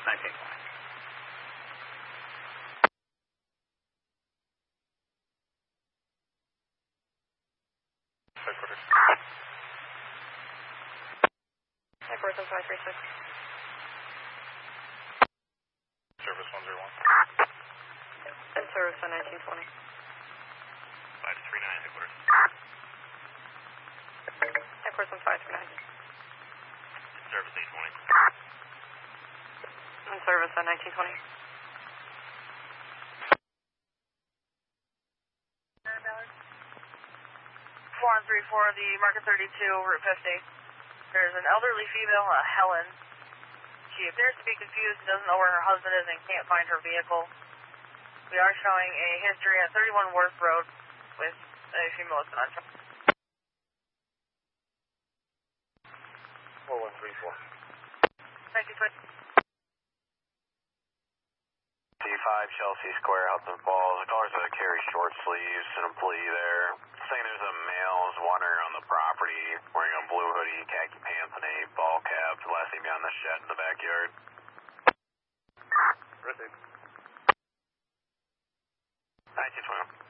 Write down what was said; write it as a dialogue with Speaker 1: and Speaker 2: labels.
Speaker 1: Headquarters 536.
Speaker 2: Service 101.
Speaker 1: And service on 1920.
Speaker 2: 539 headquarters.
Speaker 1: Headquarters on 539.
Speaker 2: Service 820.
Speaker 1: And service on 1920.
Speaker 3: 4134, the Market 32, Route 50. There's an elderly female, Helen. She appears to be confused and doesn't know where her husband is and can't find her vehicle. We are showing a history at 31 Worth Road with a female listed on.
Speaker 2: 4134.
Speaker 3: 1920.
Speaker 4: T5 Chelsea Square, Hudson Falls. The callers that carry short sleeves, an employee there. Saying there's a male is wandering on the property wearing a blue hoodie, khaki pants, and a ball cap. Last seen behind the shed in the backyard.
Speaker 2: Received.
Speaker 4: 1920.